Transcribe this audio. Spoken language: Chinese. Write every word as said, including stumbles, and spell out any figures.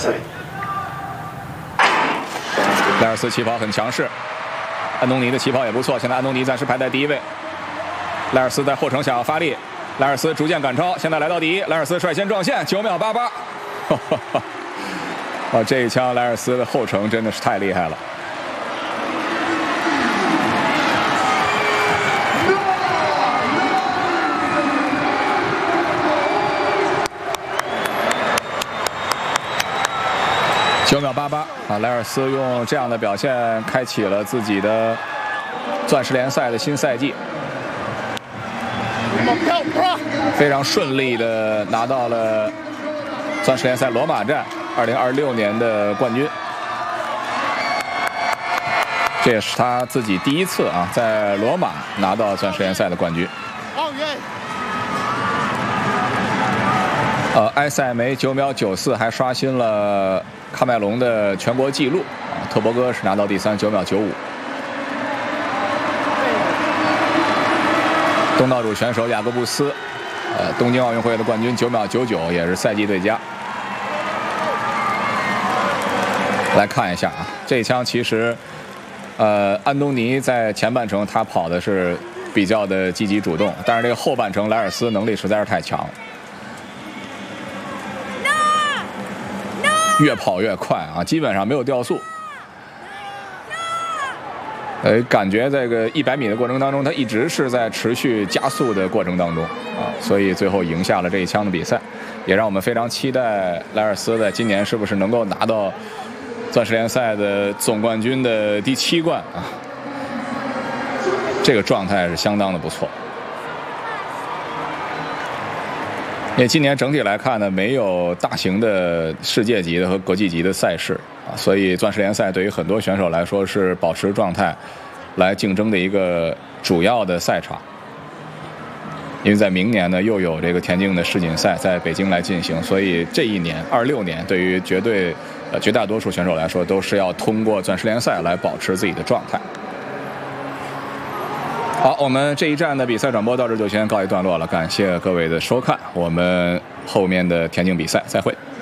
莱尔斯起跑很强势，安东尼的起跑也不错，现在安东尼暂时排在第一位。莱尔斯在后程想要发力，莱尔斯逐渐赶超，现在来到第一，莱尔斯率先撞线，九秒八八。哇，这一枪莱尔斯的后程真的是太厉害了。九秒八八啊！莱尔斯用这样的表现开启了自己的钻石联赛的新赛季，非常顺利的拿到了钻石联赛罗马站二零二六年的冠军，这也是他自己第一次啊在罗马拿到钻石联赛的冠军。呃，埃塞梅九秒九四还刷新了喀麦隆的全国纪录啊，特博戈是拿到第三，九秒九五。东道主选手雅各布斯，呃，东京奥运会的冠军，九秒九九，也是赛季最佳。来看一下啊，这一枪其实，呃，安东尼在前半程他跑的是比较的积极主动，但是这个后半程莱尔斯能力实在是太强了。越跑越快啊，基本上没有掉速。呃，感觉这个一百米的过程当中，他一直是在持续加速的过程当中啊，所以最后赢下了这一枪的比赛，也让我们非常期待莱尔斯在今年是不是能够拿到钻石联赛的总冠军的第七冠啊。这个状态是相当的不错。因为今年整体来看呢，没有大型的世界级的和国际级的赛事啊，所以钻石联赛对于很多选手来说是保持状态来竞争的一个主要的赛场。因为在明年呢，又有这个田径的世锦赛在北京来进行，所以这一年二六年对于绝对呃绝大多数选手来说，都是要通过钻石联赛来保持自己的状态。好，我们这一站的比赛转播到这就先告一段落了，感谢各位的收看，我们后面的田径比赛再会。